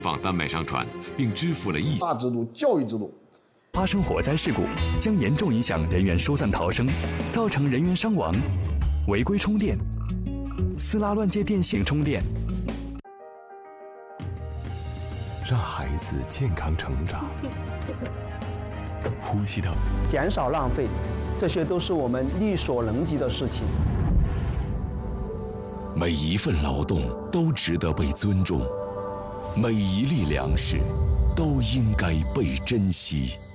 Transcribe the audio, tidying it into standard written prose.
仿单买上船，并支付了大制度、教育制度。 发生火灾事故将严重影响人员疏散逃生，造成人员伤亡。违规充电、撕拉乱接电线充电， 让孩子健康成长，呼吸道， 减少浪费，这些都是我们力所能及的事情。 每一份劳动都值得被尊重，每一粒粮食都应该被珍惜。